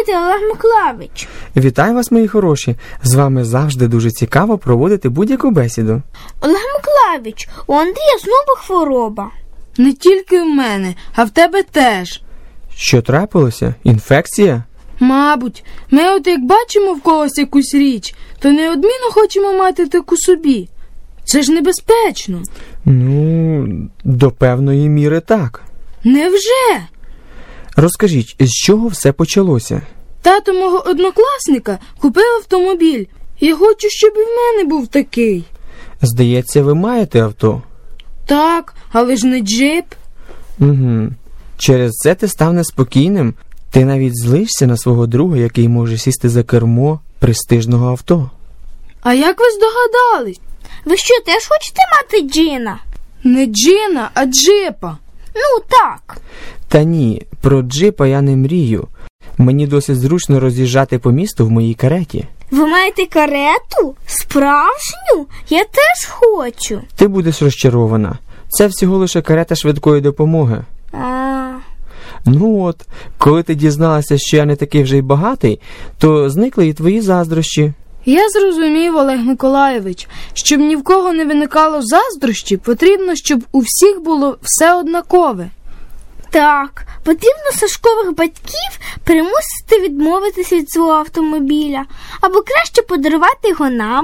звати Олег Миколайович. Вітаю вас, мої хороші. З вами завжди дуже цікаво проводити будь-яку бесіду. Олег Миколайович, у Андрія знову хвороба. Не тільки в мене, а в тебе теж. Що трапилося? Інфекція? Мабуть, ми от як бачимо в когось якусь річ, то неодмінно хочемо мати таку собі. Це ж небезпечно. До певної міри так. Невже? Розкажіть, з чого все почалося? Тато мого однокласника купив автомобіль. Я хочу, щоб і в мене був такий. Здається, ви маєте авто? Так, але ж не джип. Угу. Через це ти став неспокійним? Ти навіть злишся на свого друга, який може сісти за кермо престижного авто. А як ви здогадались? Ви що, теж хочете мати джина? Не джина, а джипа. Так. Та ні, про джипа я не мрію. Мені досить зручно роз'їжджати по місту в моїй кареті. Ви маєте карету? Справжню? Я теж хочу. Ти будеш розчарована. Це всього лише карета швидкої допомоги. Коли ти дізналася, що я не такий вже й багатий, то зникли і твої заздрощі. Я зрозумів, Олег Миколайович, щоб ні в кого не виникало заздрощі, потрібно, щоб у всіх було все однакове. Так, потрібно Сашкових батьків примусити відмовитися від свого автомобіля, або краще подарувати його нам.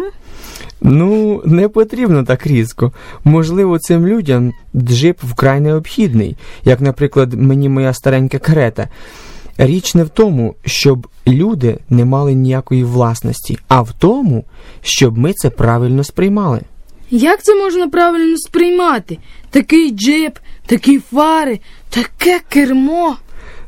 Не потрібно так різко. Можливо, цим людям джип вкрай необхідний, як, наприклад, мені моя старенька карета. Річ не в тому, щоб люди не мали ніякої власності, а в тому, щоб ми це правильно сприймали. Як це можна правильно сприймати? Такий джип, такі фари, таке кермо.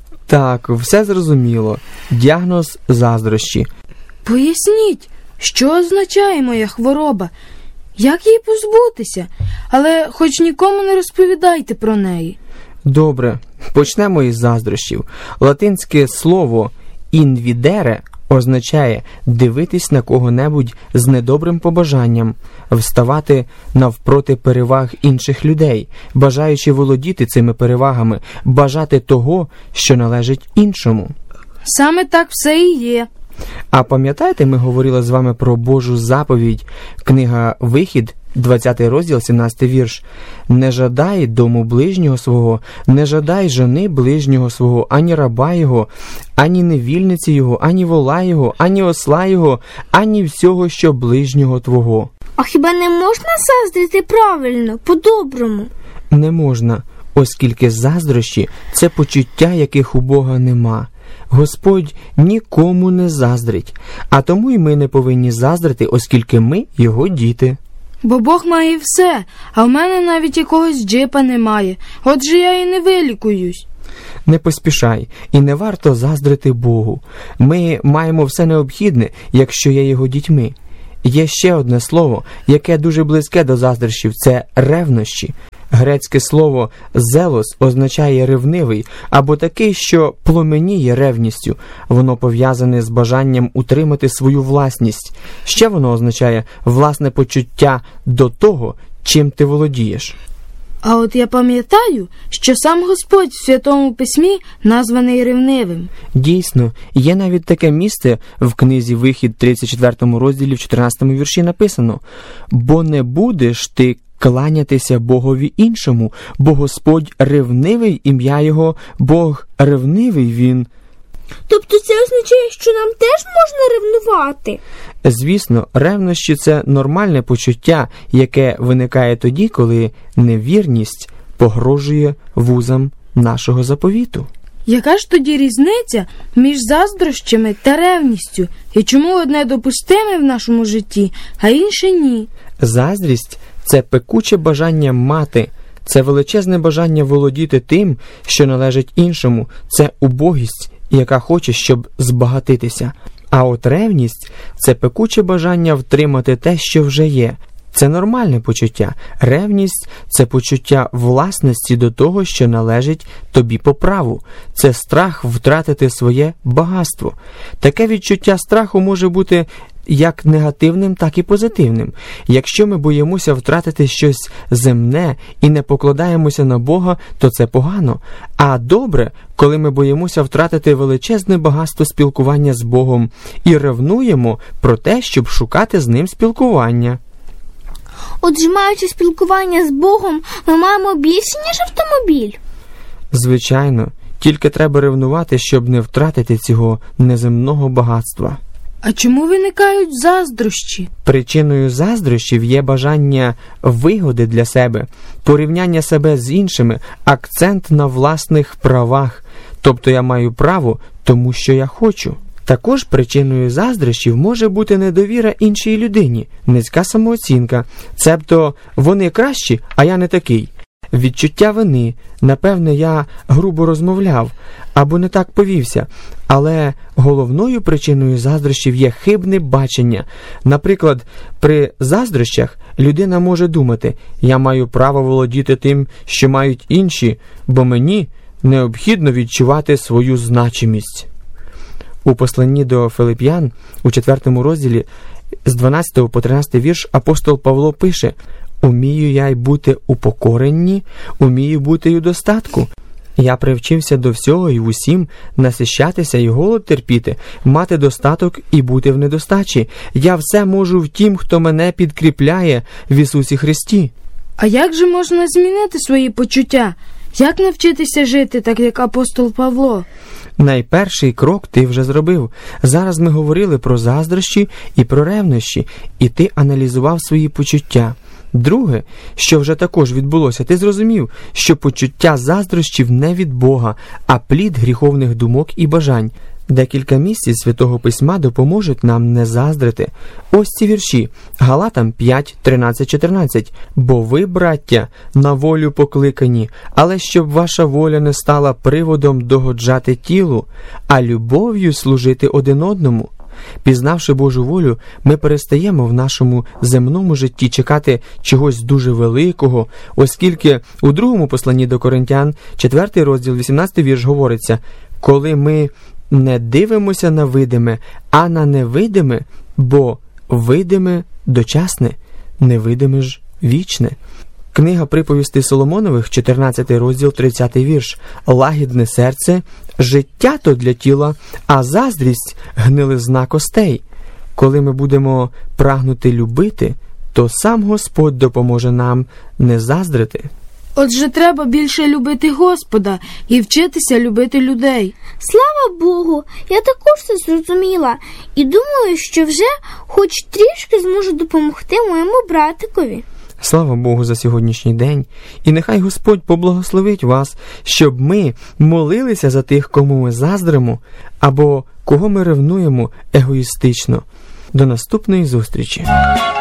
Так, все зрозуміло. Діагноз – заздрощі. Поясніть, що означає моя хвороба? Як її позбутися? Але хоч нікому не розповідайте про неї. Добре, почнемо із заздрощів. Латинське слово «інвідере» означає дивитись на кого-небудь з недобрим побажанням, вставати навпроти переваг інших людей, бажаючи володіти цими перевагами, бажати того, що належить іншому. Саме так все і є. А пам'ятаєте, ми говорили з вами про Божу заповідь, книга «Вихід», 20 розділ, 17 вірш. «Не жадай дому ближнього свого, не жадай жони ближнього свого, ані раба його, ані невільниці його, ані вола його, ані осла його, ані всього, що ближнього твого». А хіба не можна заздрити правильно, по-доброму? Не можна, оскільки заздрощі – це почуття, яких у Бога нема. Господь нікому не заздрить, а тому й ми не повинні заздрити, оскільки ми його діти. Бо Бог має все, а в мене навіть якогось джипа немає, отже я і не вилікуюсь. Не поспішай, і не варто заздрити Богу. Ми маємо все необхідне, якщо є його дітьми. Є ще одне слово, яке дуже близьке до заздрощів – це ревнощі. Грецьке слово «зелос» означає «ревнивий» або такий, що пломеніє ревністю. Воно пов'язане з бажанням утримати свою власність. Ще воно означає власне почуття до того, чим ти володієш. А от я пам'ятаю, що сам Господь в Святому Письмі названий ревнивим. Дійсно, є навіть таке місце в книзі «Вихід» 34 розділі в 14 вірші написано: «Бо не будеш ти кланятися Богові іншому, бо Господь ревнивий, ім'я Його, Бог ревнивий Він». Тобто це означає, що нам теж можна ревнувати? Звісно, ревнощі – це нормальне почуття, яке виникає тоді, коли невірність погрожує вузам нашого заповіту. Яка ж тоді різниця між заздрощами та ревністю? І чому одне допустиме в нашому житті, а інше ні? Заздрість – це пекуче бажання мати, це величезне бажання володіти тим, що належить іншому, це убогість, яка хоче, щоб збагатитися. А от ревність – це пекуче бажання втримати те, що вже є. Це нормальне почуття. Ревність – це почуття власності до того, що належить тобі по праву. Це страх втратити своє багатство. Таке відчуття страху може бути як негативним, так і позитивним. Якщо ми боїмося втратити щось земне і не покладаємося на Бога, то це погано. А добре, коли ми боїмося втратити величезне багатство спілкування з Богом і ревнуємо про те, щоб шукати з Ним спілкування. Отже, маючи спілкування з Богом, ми маємо більше, ніж автомобіль. Звичайно, тільки треба ревнувати, щоб не втратити цього неземного багатства. А чому виникають заздрощі? Причиною заздрощів є бажання вигоди для себе, порівняння себе з іншими, акцент на власних правах. Тобто я маю право, тому що я хочу. Також причиною заздрощів може бути недовіра іншій людині, низька самооцінка, цебто вони кращі, а я не такий. Відчуття вини, напевне, я грубо розмовляв або не так повівся, але головною причиною заздрощів є хибне бачення. Наприклад, при заздрощах людина може думати: я маю право володіти тим, що мають інші, бо мені необхідно відчувати свою значимість. У посланні до Филип'ян, у 4 розділі, з 12 по 13 вірш, апостол Павло пише: «Умію я й бути упокоренні, умію бути й у достатку. Я привчився до всього і в усім, насищатися і голод терпіти, мати достаток і бути в недостачі. Я все можу в тім, хто мене підкріпляє в Ісусі Христі». А як же можна змінити свої почуття? Як навчитися жити, так як апостол Павло? Найперший крок ти вже зробив. Зараз ми говорили про заздрощі і про ревнощі, і ти аналізував свої почуття. Друге, що вже також відбулося, ти зрозумів, що почуття заздрощів не від Бога, а плід гріховних думок і бажань. Декілька місць із Святого Письма допоможуть нам не заздрити. Ось ці вірші. Галатам 5, 13, 14. «Бо ви, браття, на волю покликані, але щоб ваша воля не стала приводом догоджати тілу, а любов'ю служити один одному». Пізнавши Божу волю, ми перестаємо в нашому земному житті чекати чогось дуже великого, оскільки у другому посланні до Коринтян, 4 розділ, 18 вірш говориться: «Коли ми не дивимося на видиме, а на невидиме, бо видиме дочасне, невидиме ж вічне». Книга приповістей Соломонових, 14 розділ, 30 вірш. «Лагідне серце – життя то для тіла, а заздрість – гнилизна костей». Коли ми будемо прагнути любити, то сам Господь допоможе нам не заздрити. Отже, треба більше любити Господа і вчитися любити людей. Слава Богу, я також це зрозуміла і думаю, що вже хоч трішки зможу допомогти моєму братикові. Слава Богу за сьогоднішній день, і нехай Господь поблагословить вас, щоб ми молилися за тих, кому ми заздримо, або кого ми ревнуємо егоїстично. До наступної зустрічі!